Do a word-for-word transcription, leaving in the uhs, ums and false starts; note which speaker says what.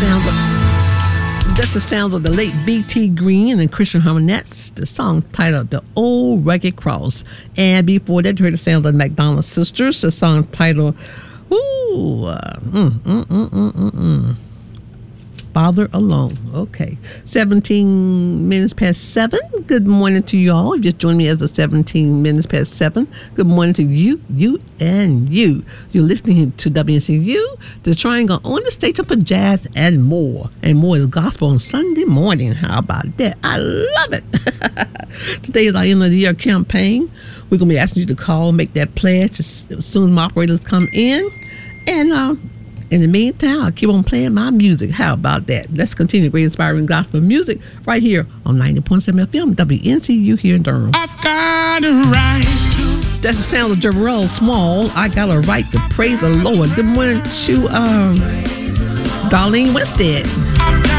Speaker 1: sounds of that's the sounds of the late B T Green and Christian Harmonettes. The song titled "The Old Rugged Cross," and before that, you heard the sound of the McDonald Sisters. The song titled "Ooh, uh, mm, mm, mm, mm, mm, mm. Father Alone." Okay, seventeen minutes past seven. Good morning to you all. You just joined me as the seventeen minutes past seven. Good morning to you, you, and you. You're listening to W N C U, the Triangle on the station for jazz and more. And more is gospel on Sunday morning. How about that? I love it. Today is our end of the year campaign. We're going to be asking you to call, make that pledge as soon as my operators come in. And, uh, in the meantime, I'll keep on playing my music. How about that? Let's continue great inspiring gospel music right here on ninety point seven F M, W N C U here in Durham.
Speaker 2: I've got a right to.
Speaker 1: That's the sound of Jarrell Small. I got a right to praise the Lord. Good morning to um, Darlene Winstead.